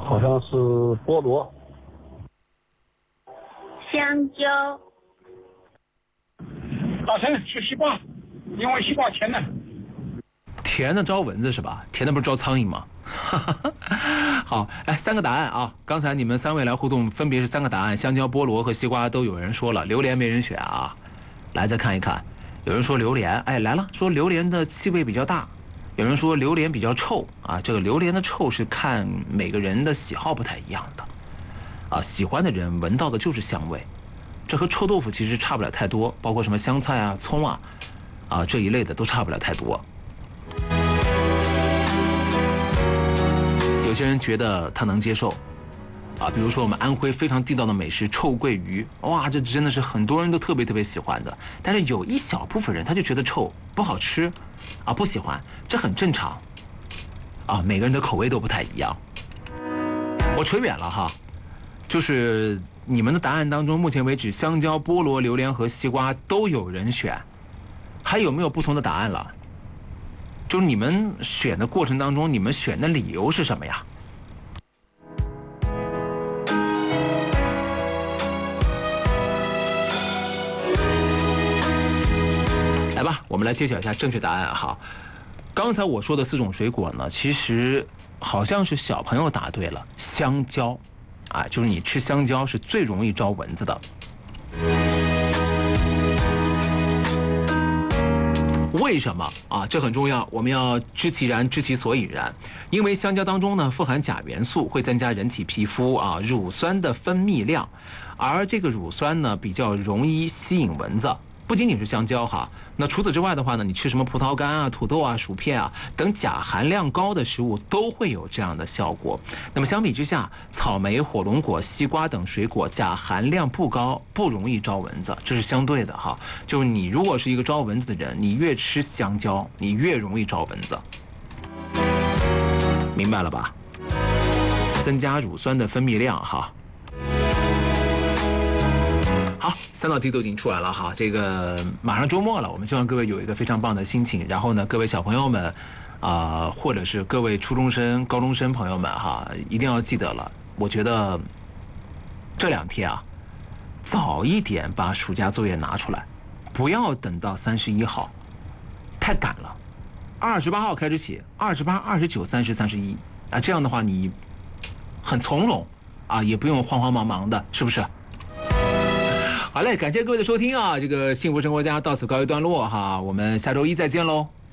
好像是菠萝、 香蕉、 大成是西瓜，因为西瓜甜的。 甜的招蚊子是吧？甜的不是招苍蝇吗？好，哎，3个答案啊！刚才你们3位来互动，分别是3个答案，香蕉、菠萝和西瓜都有人说了，榴莲没人选啊。来，再看一看，有人说榴莲，哎，来了，说榴莲的气味比较大。有人说榴莲比较臭啊，这个榴莲的臭是看每个人的喜好不太一样的，啊，喜欢的人闻到的就是香味，这和臭豆腐其实差不了太多，包括什么香菜啊、葱啊，这一类的都差不了太多。有些人觉得他能接受，啊，比如说我们安徽非常地道的美食臭鳜鱼，哇，这真的是很多人都特别喜欢的。但是有一小部分人他就觉得臭不好吃，啊，不喜欢，这很正常，啊，每个人的口味都不太一样。我扯远了哈，就是你们的答案当中，目前为止香蕉、菠萝、榴莲和西瓜都有人选，还有没有不同的答案了？就是你们选的过程当中，你们选的理由是什么呀？来吧，我们来揭晓一下正确答案哈。刚才我说的4种水果呢，其实好像是小朋友答对了，香蕉，啊，就是你吃香蕉是最容易招蚊子的。为什么啊？这很重要，我们要知其然，知其所以然。因为香蕉当中呢富含钾元素，会增加人体皮肤乳酸的分泌量，而这个乳酸呢比较容易吸引蚊子。不仅仅是香蕉哈，那除此之外的话呢，你吃什么葡萄干啊、土豆啊、薯片啊等钾含量高的食物都会有这样的效果。那么相比之下，草莓、火龙果、西瓜等水果钾含量不高，不容易招蚊子，这是相对的哈。就是你如果是一个招蚊子的人，你越吃香蕉，你越容易招蚊子，明白了吧？增加乳酸的分泌量哈。好，3道题都已经出来了哈，这个马上周末了，我们希望各位有一个非常棒的心情。然后呢，各位小朋友们，或者是各位初中生、高中生朋友们哈，一定要记得了。我觉得这2天啊，早一点把暑假作业拿出来，不要等到31号，太赶了。28号开始写，28、29、30、31啊，这样的话你很从容啊，也不用慌慌忙忙的，是不是？好嘞，感谢各位的收听啊！这个幸福生活家到此告一段落哈，我们下周一再见喽。